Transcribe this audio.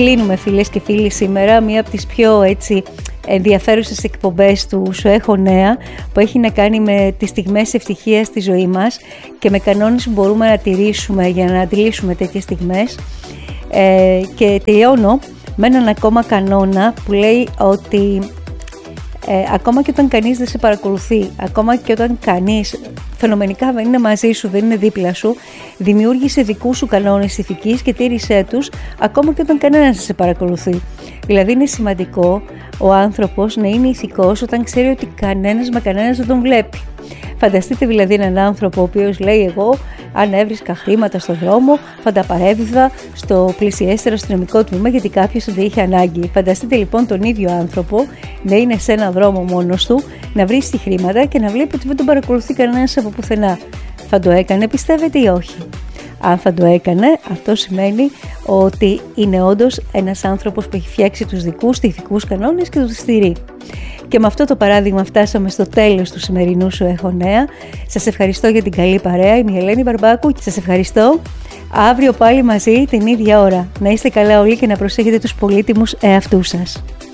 κλείνουμε, φίλες και φίλοι, σήμερα μία από τις πιο ενδιαφέρουσες εκπομπές του Σου Έχω Νέα, που έχει να κάνει με τις στιγμές ευτυχίας στη ζωή μας και με κανόνες που μπορούμε να τηρήσουμε για να αντιλήσουμε τέτοιες στιγμές. Και τελειώνω με έναν ακόμα κανόνα που λέει ότι ακόμα και όταν κανείς δεν σε παρακολουθεί, ακόμα και όταν κανείς φαινομενικά δεν είναι μαζί σου, δεν είναι δίπλα σου, δημιούργησε δικούς σου κανόνες ηθικής και τήρησέ τους ακόμα και όταν κανένας δεν σε παρακολουθεί. Δηλαδή είναι σημαντικό ο άνθρωπος να είναι ηθικός όταν ξέρει ότι κανένας δεν τον βλέπει. Φανταστείτε δηλαδή έναν άνθρωπο ο οποίος λέει, εγώ αν έβρισκα χρήματα στον δρόμο θα τα παρέβηβα στο πλησιέστερο αστυνομικό τμήμα γιατί κάποιος δεν είχε ανάγκη. Φανταστείτε λοιπόν τον ίδιο άνθρωπο να είναι σε έναν δρόμο μόνος του, να βρίσκει χρήματα και να βλέπει ότι δεν τον παρακολουθεί κανένας από πουθενά. Θα το έκανε, πιστεύετε, ή όχι? Αν θα το έκανε, αυτό σημαίνει ότι είναι όντως ένας άνθρωπος που έχει φτιάξει τους δικούς του ηθικούς κανόνες και τους στηρεί. Και με αυτό το παράδειγμα φτάσαμε στο τέλος του σημερινού Σου Έχω Νέα. Σας ευχαριστώ για την καλή παρέα. Είμαι η Ελένη Μπαρμπάκου και σας ευχαριστώ. Αύριο πάλι μαζί την ίδια ώρα. Να είστε καλά όλοι και να προσέχετε τους πολύτιμους εαυτούς σας.